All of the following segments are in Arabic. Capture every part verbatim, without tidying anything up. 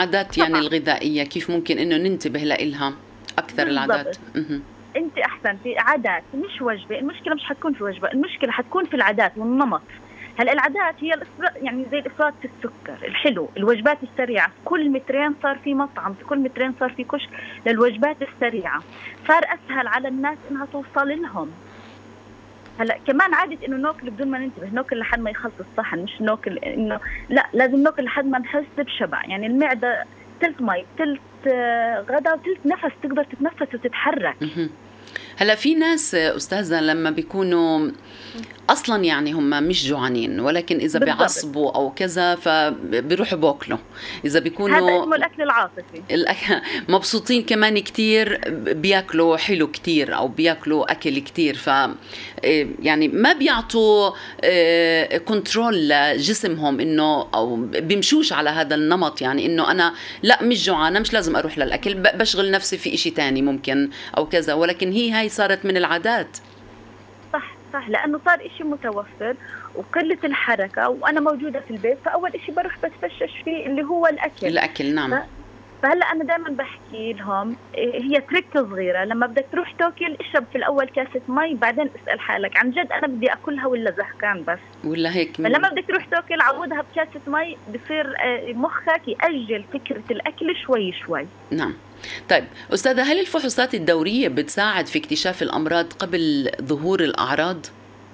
عادات يعني طبعا الغذائية كيف ممكن إنه ننتبه لإلها أكثر العادات؟ بالضبط. اهم. انت احسنتي، عادات مش وجبه، المشكله مش حتكون في وجبه، المشكله حتكون في العادات والنمط. هلا العادات هي الإفراط، يعني زي الافراط في السكر الحلو، الوجبات السريعه، في كل مترين صار في مطعم، في كل مترين صار في كشك للوجبات السريعه، صار اسهل على الناس انها توصل لهم. هلا كمان عادة انه ناكل بدون ما ننتبه، ناكل لحد ما يخلص الصحن، مش ناكل انه لا، لازم ناكل لحد ما نحس بشبع. يعني المعده تلت مي تلت آه، غدا وتلت نفس، تقدر تتنفس وتتحرك. اهم. هلأ في ناس أستاذة لمّا بيكونوا أصلًا يعني هم مش جوعانين، ولكن إذا بالضبط، بيعصبوا أو كذا فبيروحوا بياكلوا، إذا هذا بيكونوا اسمه الاكل العاطفي. الأك مبسوطين كمان كتير بياكلوا حلو كتير أو بياكلوا أكل كتير، ف آآ يعني ما بيعطوا آآ control لجسمهم إنه أو بيمشوش على هذا النمط، يعني إنه أنا لأ مش جوعانة مش لازم أروح للأكل، ب باشغل نفسي في إشي تاني ممكن أو كذا، ولكن هي هاي صارت من العادات. صح صح، لانه صار إشي متوفر وقله الحركه وانا موجوده في البيت، فاول إشي بروح بتفشش فيه اللي هو الاكل. الأكل ف- نعم. فهلا انا دائما بحكي لهم إيه، هي تريك صغيره، لما بدك تروح تاكل اشرب في الاول كاسه مي، بعدين اسال حالك عن جد انا بدي اكلها ولا زهقان بس. والّا هيك م فلما بدك تروح تاكل عوضها بكاسه مي، بصير آه، مخك يأجل فكره الاكل شوي شوي. نعم. طيب أستاذة، هل الفحوصات الدورية بتساعد في اكتشاف الأمراض قبل ظهور الأعراض؟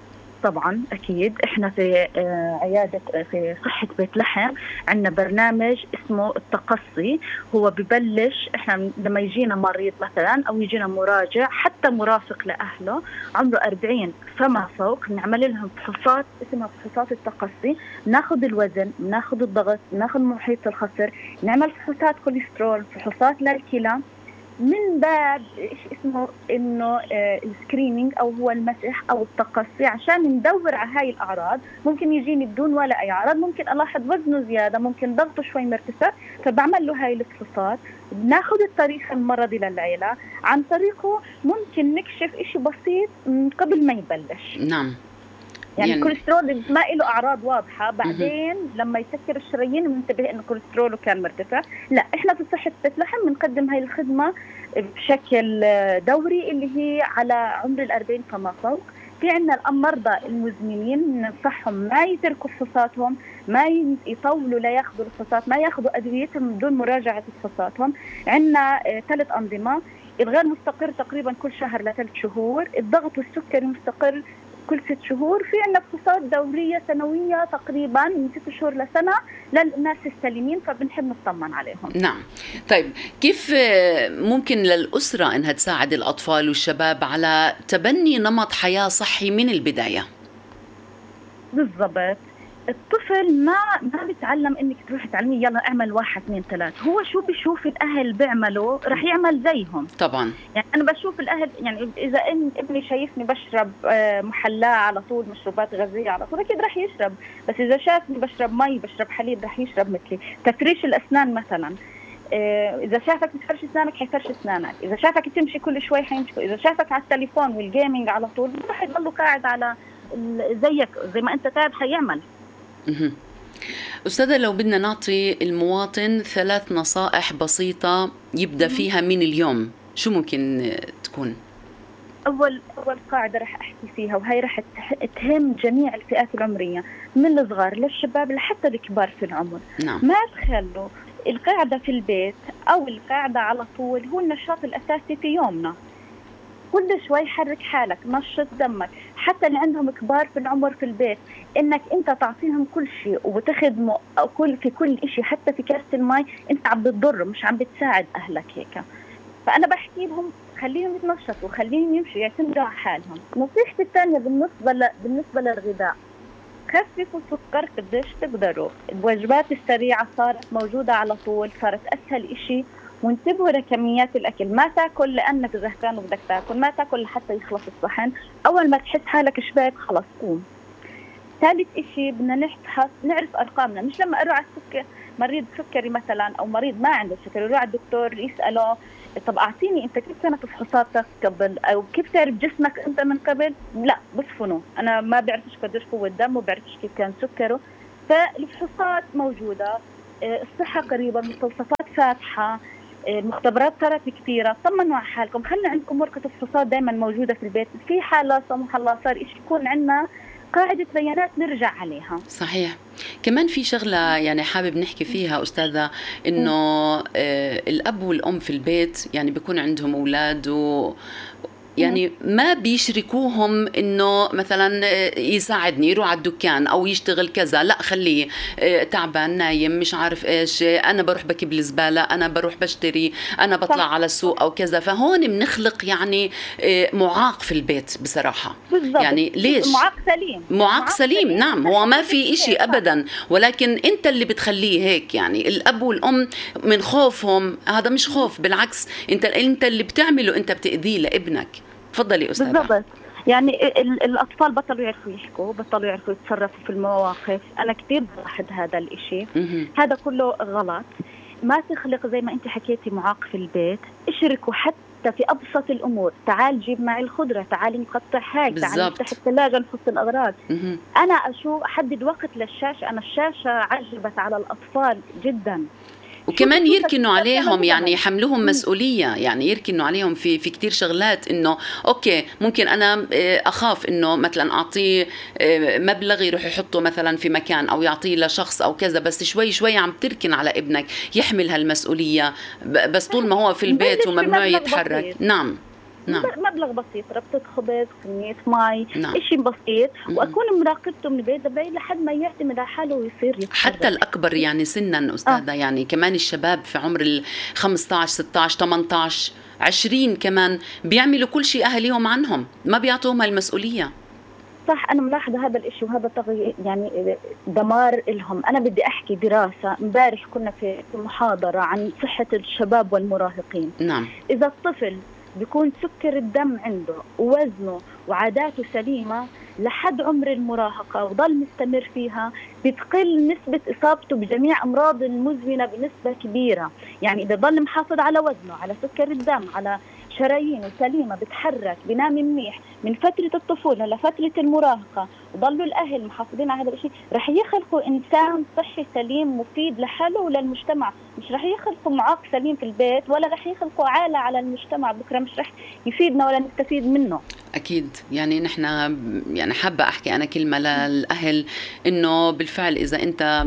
طبعا اكيد، احنا في آه، عياده آه، في صحه بيت لحم عندنا برنامج اسمه التقصي. هو ببلش احنا لما يجينا مريض مثلا او يجينا مراجع حتى مرافق لاهله عمره أربعين فما فوق، نعمل لهم فحوصات اسمها فحوصات التقصي، ناخذ الوزن، ناخذ الضغط، ناخذ محيط الخصر، نعمل فحوصات كوليسترول، فحوصات للكلى، من باب ايش اسمه انه آه السكرينينج او هو المسح او التقصي، عشان ندور على هاي الاعراض. ممكن يجيني بدون ولا اي اعراض، ممكن الاحظ وزنه زياده، ممكن ضغطه شوي مرتفع، فبعمل له هاي الفحوصات. بناخذ التاريخ المرضي للعيله، عن طريقه ممكن نكشف اشي بسيط من قبل ما يبلش. نعم. يعني يعني الكوليسترول ما له اعراض واضحه، اهم. بعدين لما يسكر الشرايين بننتبه انه كوليستروله كان مرتفع. لا، احنا في صحه بيت لحم بنقدم هاي الخدمه بشكل دوري، اللي هي على عمر الأربعين فما فوق. في عندنا المرضى المزمنين ننصحهم ما يتركوا فحوصاتهم، ما يطولوا لا ياخذوا الفحوصات، ما ياخذوا ادويتهم بدون مراجعه فحوصاتهم. عندنا ثلاث انظمه، الغير مستقر تقريبا كل شهر لثلاث شهور، الضغط والسكري مستقر كل ست شهور، في عندنا فحوصات دورية سنوية تقريبا من ست شهور لسنة للناس السليمين، فبنحب نطمن عليهم. نعم. طيب كيف آه، ممكن للأسرة أنها تساعد الأطفال والشباب على تبني نمط حياة صحي من البداية؟ بالضبط، الطفل ما ما بيتعلم انك تروح تعلميه يلا اعمل واحد اثنين ثلاث، هو شو بيشوف الاهل بيعملوا رح يعمل زيهم. طبعا. يعني انا بشوف الاهل، يعني اذا إن ابني شايفني بشرب آه، محلاة على طول، مشروبات غازية على طول، اكيد رح يشرب. بس اذا شافني بشرب مي بشرب حليب رح يشرب مثلي. تفريش الاسنان مثلا، آه، اذا شافك بتفرش اسنانك حيفرش اسنانك، اذا شافك تمشي كل شوي حيمشي، اذا شافك على التليفون والجيمنج على طول رح يضله قاعد على ال- زيك زي ما انت قاعد حيعمل. مهم. أستاذة، لو بدنا نعطي المواطن ثلاث نصائح بسيطة يبدأ مهم. فيها من اليوم، شو ممكن آه، تكون؟ أول أول قاعدة رح أحكي فيها، وهي رح تح- تهم جميع الفئات العمرية من الصغار للشباب لحتى الكبار في العمر. نعم. ما تخلوا القاعدة في البيت أو القاعدة على طول هو النشاط الأساسي في يومنا. كل شوي حرك حالك، نشط دمك، حتى اللي عندهم كبار في العمر في البيت، انك انت تعطيهم كل شيء وبتخدموا كل في كل شيء، حتى في كاسة المي انت عم بتضر مش عم بتساعد اهلك هيك. فأنا بحكي لهم خليهم يتنشطوا، خليهم يمشوا، يعتمدوا على حالهم. نصيحتي الثانية بالنسبة ل... بالنسبة للغذاء، خففوا سكر قديش تقدروا. الوجبات السريعة صارت موجودة على طول، صارت أسهل إشي. وانتبهوا لكميات الأكل، ما تاكل لأنك زهقان وبدك تاكل، ما تاكل لحتى يخلص الصحن. أول ما تحس حالك شبعت خلص قوم. ثالث إشي بدنا نفحص نعرف أرقامنا، مش لما أروح على السكر مريض سكري مثلا أو مريض ما عنده سكري يروح على الدكتور يسأله طب أعطيني أنت كيف كانت فحوصاتك قبل، أو كيف تعرف جسمك أنت من قبل. لا، بصفنه أنا ما بعرفش قديش قوة دم وبعرفش كيف كان سكره. فالفحوصات موجودة، الصحة قريبة، المستوصفات فاتحة، المختبرات صارت كثيرة. طمنوا على حالكم، خلي عندكم ورقة الفحوصات دائما موجودة في البيت. في حال لا سمح الله صار إشي يكون عندنا قاعدة بيانات نرجع عليها. صحيح. كمان في شغلة يعني حابب نحكي فيها أستاذة، إنه آه الأب والأم في البيت يعني بيكون عندهم أولاد و يعني ما بيشركوهم إنه مثلا يساعدني يروح على الدكان أو يشتغل كذا، لا خليه تعبان نايم مش عارف إيش، أنا بروح بكب الزبالة، أنا بروح بشتري، أنا بطلع صح. على السوق أو كذا. فهون بنخلق يعني معاق في البيت بصراحة. بالضبط. يعني ليش؟ معاق سليم. معاق سليم. سليم نعم، هو ما في إشي أبدا، ولكن أنت اللي بتخليه هيك. يعني الأب والأم من خوفهم، هذا مش خوف، بالعكس أنت أنت اللي بتعمله، أنت بتأذيه لابنك. تفضلي أستاذة. بالضبط. يعني الأطفال بطلوا يعرفوا يحكوا، بطلوا يعرفوا يتصرفوا في المواقف. أنا كتير بلاحظ هذا الإشي. هذا كله غلط. ما تخلق زي ما أنت حكيتي معاق في البيت، اشركوا حتى في أبسط الأمور. تعال جيب معي الخضرة، تعال نقطع هاي، تعال نفتح الثلاجة نحط الأغراض. مه. أنا أشو أحدد وقت للشاشة. أنا الشاشة عجبت على الأطفال جدا. وكمان يركنوا عليهم، يعني يحملوهم مسؤولية، يعني يركنوا عليهم في في كتير شغلات. إنه أوكي ممكن أنا أخاف إنه مثلا أعطيه مبلغ يروح يحطه مثلا في مكان أو يعطيه لشخص أو كذا، بس شوي شوي عم تركن على ابنك يحمل هالمسؤولية، بس طول ما هو في البيت وممنوع يتحرك. بسيط. نعم نعم. مبلغ بسيط، ربطة خبز، كمية مي، نعم. إشي بسيط، وأكون مراقبته من البيت بعيد لحد ما يعتمد على حاله ويصير يتحرك. حتى الأكبر يعني سنا أستاذة. آه. يعني كمان الشباب في عمر ال خمسة عشر ستة عشر ثمانية عشر عشرين كمان بيعملوا كل شيء أهليهم عنهم، ما بيعطوهم المسؤولية. صح. أنا ملاحظة هذا الإشي وهذا تغيير يعني دمار لهم. أنا بدي أحكي دراسة امبارح كنا في محاضرة عن صحة الشباب والمراهقين. نعم. إذا الطفل بيكون سكر الدم عنده ووزنه وعاداته سليمة لحد عمر المراهقة وضل مستمر فيها، بتقل نسبة إصابته بجميع أمراض المزمنة بنسبة كبيرة. يعني إذا ضل محافظ على وزنه، على سكر الدم، على شرايينه سليمة، بتحرك، بنام منيح من فترة الطفولة لفترة المراهقة، وضلوا الأهل محافظين على هذا الشيء، رح يخلقوا إنسان صحي سليم مفيد لحاله وللمجتمع. مش رح يخلقوا معاق سليم في البيت، ولا رح يخلقوا عالة على المجتمع بكرة مش رح يفيدنا ولا نستفيد منه. أكيد. يعني نحن يعني حابة أحكي أنا كلمة للأهل، إنه بالفعل إذا أنت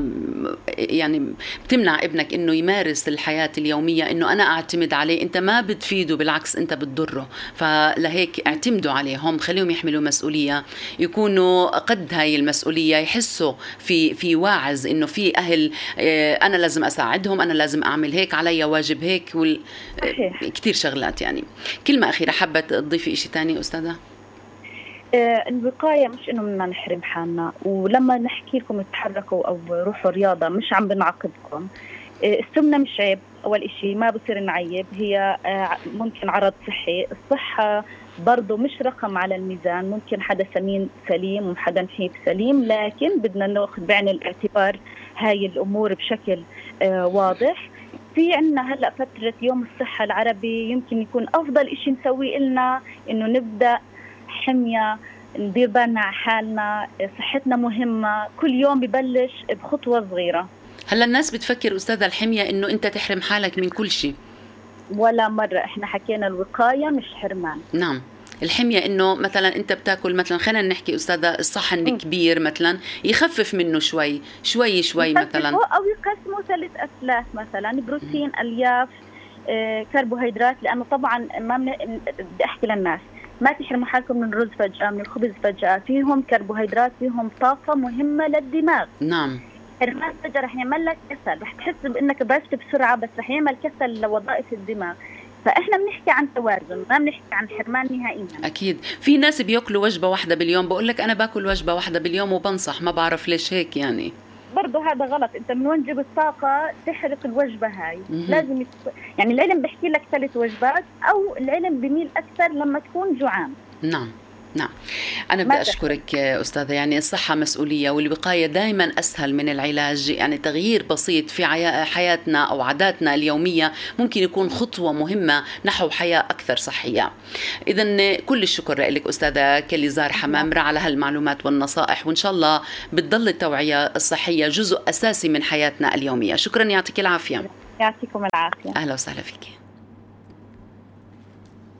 يعني بتمنع ابنك إنه يمارس الحياة اليومية، إنه أنا أعتمد عليه، أنت ما بتفيده، بالعكس أنت بتضره. فلهيك اعتمدوا عليهم، خليهم يحملوا مسؤولية، يكونوا قد هاي المسؤولية، يحسوا في في واعظ إنه في أهل أنا لازم أساعدهم، أنا لازم أعمل هيك، علي واجب هيك، وال... كتير شغلات. يعني كلمة أخيرة حابة تضيفي إشي تاني أستاذة؟ آه الوقاية مش إنه بدنا نحرم حالنا، ولما نحكي لكم تتحركوا أو روحوا رياضة مش عم بنعاقبكم. آه السمنة مش عيب، أول إشي ما بصير نعيب، هي آه ممكن عرض صحي. الصحة برضو مش رقم على الميزان، ممكن حدا سمين سليم وحدا نحيف سليم، لكن بدنا ناخذ بعين الاعتبار هاي الأمور بشكل آه واضح. في عنا هلأ فترة يوم الصحة العربي، يمكن يكون أفضل إشي نسويه إلنا إنه نبدأ حمية، ندير بالنا على حالنا، صحتنا مهمة، كل يوم ببلش بخطوة صغيرة. هلا الناس بتفكر أستاذة الحمية إنه أنت تحرم حالك من كل شيء، ولا مرة. إحنا حكينا الوقاية مش حرمان. نعم. الحمية إنه مثلا أنت بتاكل مثلا، خلينا نحكي أستاذة، الصحن الكبير مثلا يخفف منه شوي شوي شوي مثلا، أو يقسمه ثلاث أثلاث مثلا، بروتين، ألياف، آه، كربوهيدرات. لأنه طبعا ما بدي أحكي للناس ما تحرموا حالكم من الرز فجأة، من الخبز فجأة، فيهم كربوهيدرات، فيهم طاقة مهمة للدماغ. نعم. حرمان فجأة رح يعمل لك كسل، رح تحس بأنك ضعفت بسرعة، بس رح يعمل كسل لوظائف الدماغ. فإحنا بنحكي عن توازن، ما بنحكي عن حرمان نهائيا. أكيد. في ناس بيأكلوا وجبة واحدة باليوم، بقول لك أنا باكل وجبة واحدة باليوم وبنصح، ما بعرف ليش هيك. يعني برضو هذا غلط. انت من وين جبت الطاقه تحرق الوجبه هاي؟ مم. لازم يت... يعني العلم بحكي لك ثلاث وجبات، او العلم بميل اكثر لما تكون جوعان. نعم نعم، أنا بدي أشكرك أستاذة. يعني الصحة مسؤولية، والوقاية دائما أسهل من العلاج. يعني تغيير بسيط في حياتنا أو عاداتنا اليومية ممكن يكون خطوة مهمة نحو حياة أكثر صحية. إذن كل الشكر لك أستاذة كليزار حمامرة على هالمعلومات والنصائح، وإن شاء الله بتضل التوعية الصحية جزء أساسي من حياتنا اليومية. شكرا، يعطيك العافية. يعطيكم العافية. أهلا وسهلا فيك.